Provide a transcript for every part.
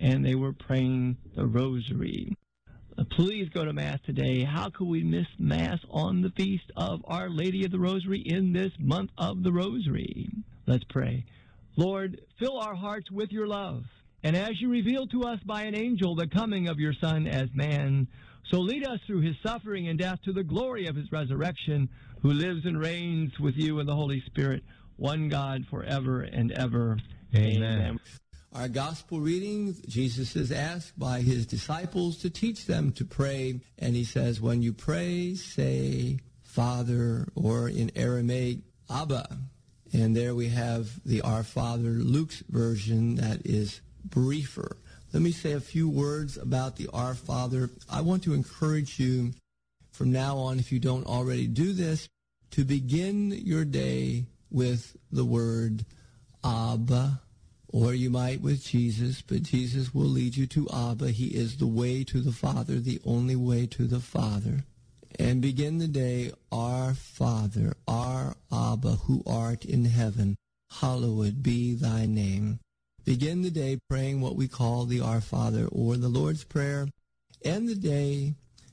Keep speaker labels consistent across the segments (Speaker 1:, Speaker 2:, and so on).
Speaker 1: and they were praying the rosary. Please go to Mass today. How could we miss Mass on the feast of Our Lady of the Rosary in this month of the Rosary? Let's pray. Lord, fill our hearts with your love, and as you revealed to us by an angel the coming of your Son as man, so lead us through his suffering and death to the glory of his resurrection, who lives and reigns with you in the Holy Spirit, one God, forever and ever. Amen.
Speaker 2: Our gospel reading, Jesus is asked by his disciples to teach them to pray, and he says, when you pray, say, Father, or in Aramaic, Abba. And there we have the Our Father, Luke's version, that is briefer. Let me say a few words about the Our Father. I want to encourage you from now on, if you don't already do this, to begin your day with the word Abba, or you might with Jesus, but Jesus will lead you to Abba. He is the way to the Father, the only way to the Father. And begin the day, Our Father, our Abba, who art in heaven, hallowed be thy name. Begin the day praying what we call the Our Father, or the Lord's Prayer. End the day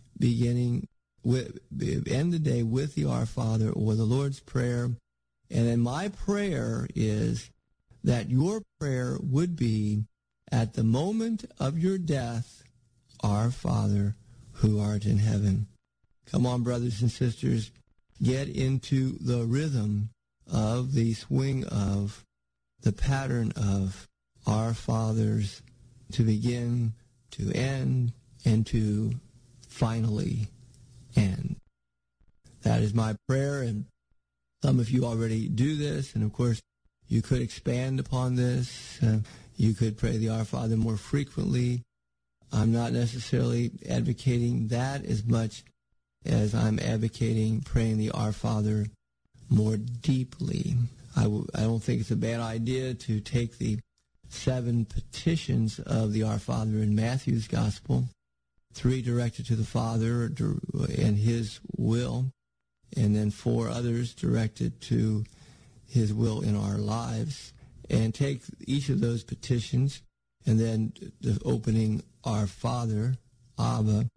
Speaker 2: with the Our Father, or the Lord's Prayer. And then my prayer is that your prayer would be, at the moment of your death, Our Father who art in heaven. Come on, brothers and sisters, get into the rhythm of the swing of the pattern of Our Fathers, to begin, to end, and to finally end. That is my prayer, and some of you already do this, and of course, you could expand upon this. You could pray the Our Father more frequently. I'm not necessarily advocating that as much as I'm advocating praying the Our Father more deeply. I don't think it's a bad idea to take the 7 petitions of the Our Father in Matthew's Gospel, 3 directed to the Father and his will, and then 4 others directed to his will in our lives, and take each of those petitions, and then the opening Our Father, Abba,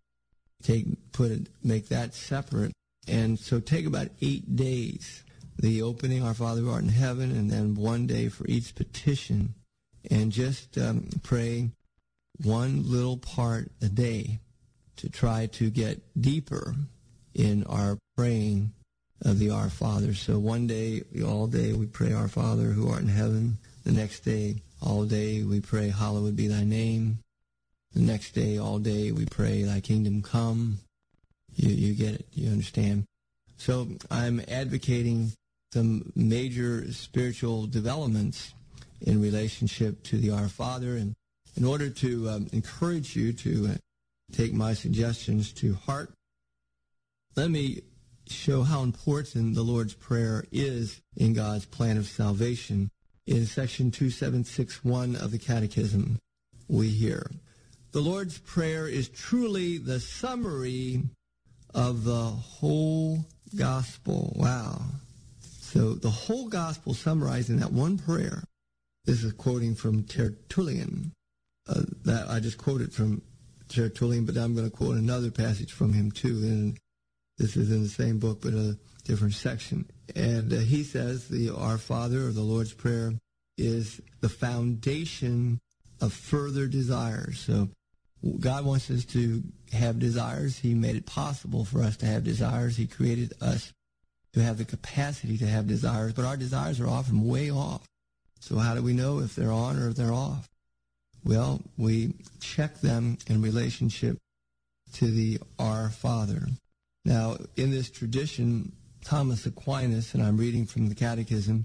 Speaker 2: make that separate. And so take about 8 days, the opening Our Father who art in heaven, and then 1 day for each petition, and just pray one little part a day to try to get deeper in our praying of the Our Father. So one day, all day, we pray Our Father who art in heaven. The next day, all day, we pray hallowed be thy name. The next day, all day, we pray thy kingdom come. You get it. You understand. So I'm advocating some major spiritual developments in relationship to the Our Father. And in order to encourage you to take my suggestions to heart, let me show how important the Lord's Prayer is in God's plan of salvation. In section 2761 of the Catechism, we hear, the Lord's Prayer is truly the summary of the whole gospel. Wow. So the whole gospel summarized in that one prayer. This is quoting from Tertullian. That I just quoted from Tertullian, but I'm going to quote another passage from him too. And this is in the same book, but a different section. And he says the Our Father, or the Lord's Prayer, is the foundation of further desires. So God wants us to have desires. He made it possible for us to have desires. He created us to have the capacity to have desires, but our desires are often way off. So how do we know if they're on or if they're off? Well, we check them in relationship to the Our Father. Now, in this tradition, Thomas Aquinas, and I'm reading from the Catechism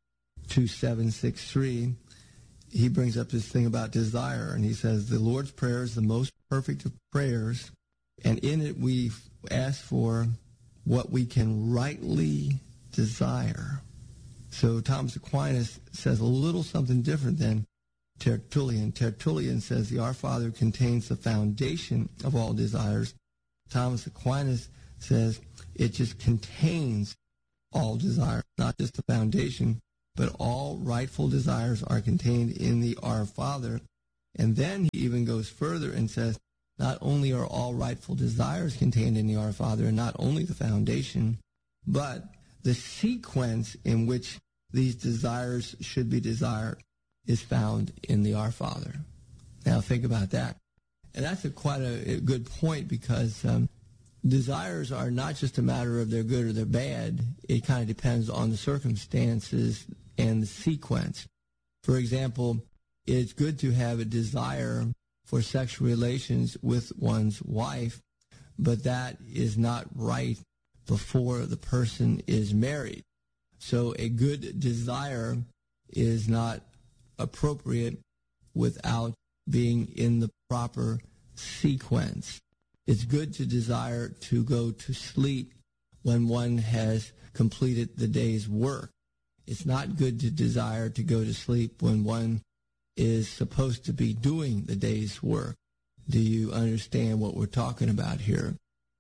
Speaker 2: 2763, he brings up this thing about desire, and he says, the Lord's Prayer is the most perfect of prayers, and in it we ask for what we can rightly desire. So Thomas Aquinas says a little something different than Tertullian. Tertullian says the Our Father contains the foundation of all desires. Thomas Aquinas says it just contains all desires, not just the foundation, but all rightful desires are contained in the Our Father. And then he even goes further and says, not only are all rightful desires contained in the Our Father, and not only the foundation, but the sequence in which these desires should be desired is found in the Our Father. Now think about that. And that's quite a good point, because desires are not just a matter of they're good or they're bad. It kind of depends on the circumstances and the sequence. For example, it's good to have a desire for sexual relations with one's wife, but that is not right before the person is married. So a good desire is not appropriate without being in the proper sequence. It's good to desire to go to sleep when one has completed the day's work. It's not good to desire to go to sleep when one is supposed to be doing the day's work. Do you understand what we're talking about here?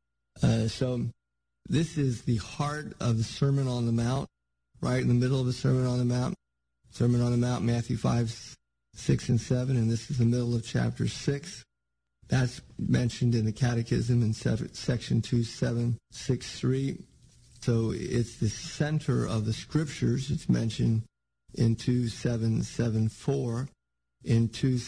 Speaker 2: So this is the heart of the Sermon on the Mount, right in the middle of the Sermon on the Mount. Sermon on the Mount, Matthew 5, 6, and 7, and this is the middle of chapter 6. That's mentioned in the Catechism in section 2763. So it's the center of the Scriptures. It's mentioned in 2774. In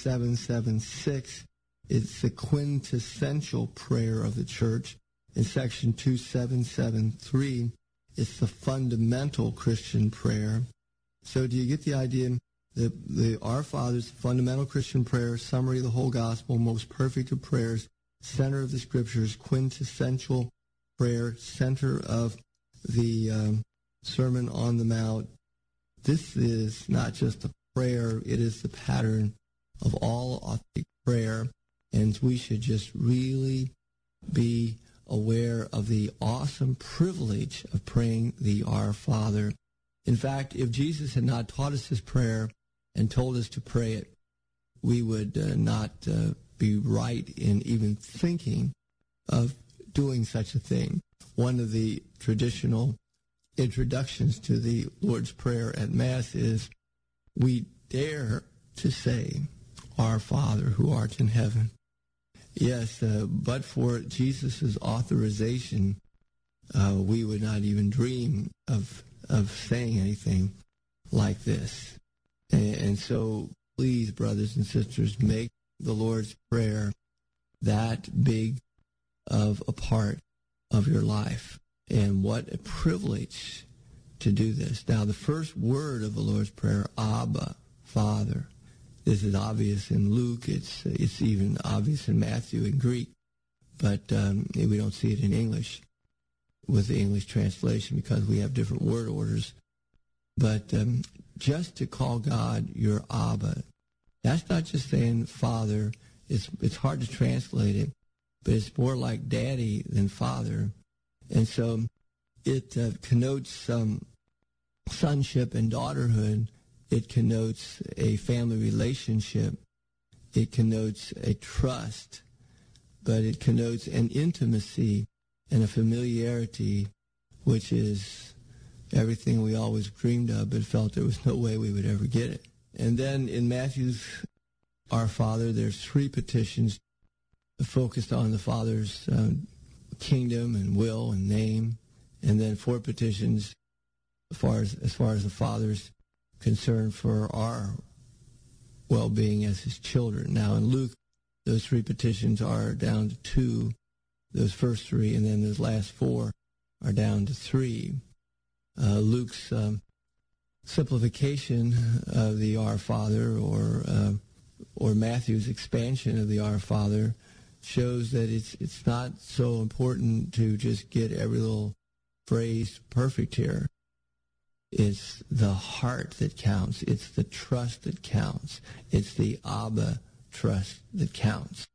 Speaker 2: 2776, it's the quintessential prayer of the Church. In section 2773, it's the fundamental Christian prayer. So do you get the idea? The Our Father's fundamental Christian prayer, summary of the whole gospel, most perfect of prayers, center of the Scriptures, quintessential prayer, center of the Sermon on the Mount. This is not just a prayer, it is the pattern of all authentic prayer, and we should just really be aware of the awesome privilege of praying the Our Father. In fact, if Jesus had not taught us this prayer and told us to pray it, we would not be right in even thinking of doing such a thing. One of the traditional introductions to the Lord's Prayer at Mass is, we dare to say, Our Father who art in heaven. Yes, but for Jesus' authorization, we would not even dream of saying anything like this. And so, please, brothers and sisters, make the Lord's Prayer that big of a part of your life. And what a privilege to do this. Now, the first word of the Lord's Prayer, Abba, Father. This is obvious in Luke. It's even obvious in Matthew in Greek. But we don't see it in English with the English translation because we have different word orders. But just to call God your Abba, that's not just saying Father. It's hard to translate it, but it's more like Daddy than Father. And so it connotes sonship and daughterhood. It connotes a family relationship. It connotes a trust, but it connotes an intimacy and a familiarity, which is everything we always dreamed of, but felt there was no way we would ever get it. And then in Matthew's Our Father, there's 3 petitions focused on the Father's kingdom and will and name, and then 4 petitions as far as the Father's concerned for our well-being as his children. Now in Luke, those 3 petitions are down to 2, those first 3, and then those last 4 are down to 3. Luke's simplification of the Our Father, or Matthew's expansion of the Our Father, shows that it's not so important to just get every little phrase perfect here. It's the heart that counts. It's the trust that counts. It's the Abba trust that counts.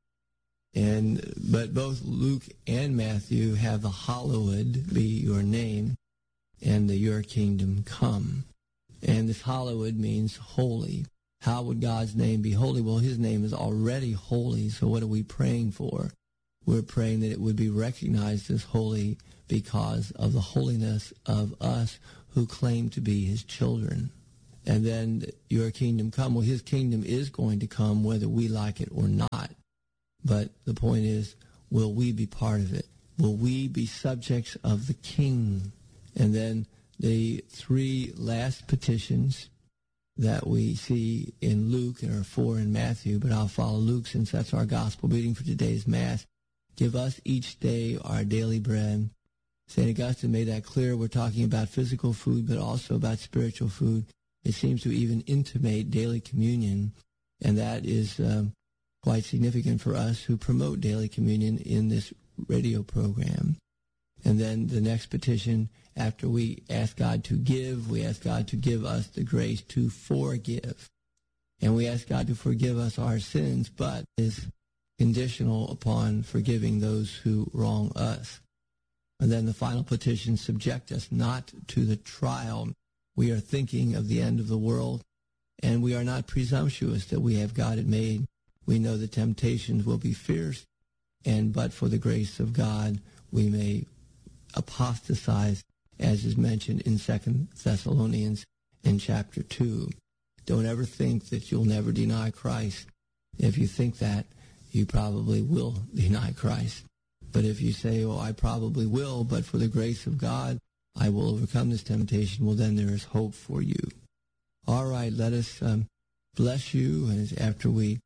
Speaker 2: But both Luke and Matthew have the hallowed be your name and the your kingdom come. And this hallowed means holy. How would God's name be holy? Well, his name is already holy, so what are we praying for? We're praying that it would be recognized as holy because of the holiness of us who claim to be his children. and then your kingdom come. Well, his kingdom is going to come whether we like it or not. But the point is, will we be part of it? Will we be subjects of the king? And then the three last petitions that we see in Luke, and are four in Matthew, but I'll follow Luke since that's our gospel reading for today's Mass. Give us each day our daily bread. St. Augustine made that clear. We're talking about physical food, but also about spiritual food. It seems to even intimate daily communion, and that is quite significant for us who promote daily communion in this radio program. And then the next petition, after we ask God to give, we ask God to give us the grace to forgive. And we ask God to forgive us our sins, but is conditional upon forgiving those who wrong us. And then the final petition, subject us not to the trial. We are thinking of the end of the world, and we are not presumptuous that we have got it made. We know the temptations will be fierce, and but for the grace of God, we may apostatize, as is mentioned in 2 Thessalonians in chapter 2. Don't ever think that you'll never deny Christ. If you think that, you probably will deny Christ. But if you say, oh, I probably will, but for the grace of God, I will overcome this temptation, well, then there is hope for you. All right, let us bless you and after we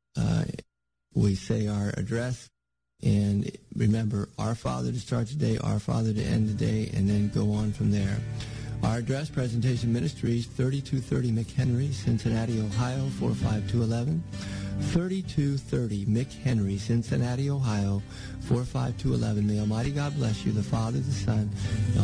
Speaker 2: say our address. And remember, Our Father to start today, Our Father to end the day, and then go on from there. Our address, Presentation Ministries, 3230 McHenry, Cincinnati, Ohio, 45211. 3230 McHenry, Cincinnati, Ohio, 45211. May Almighty God bless you, the Father, the Son, the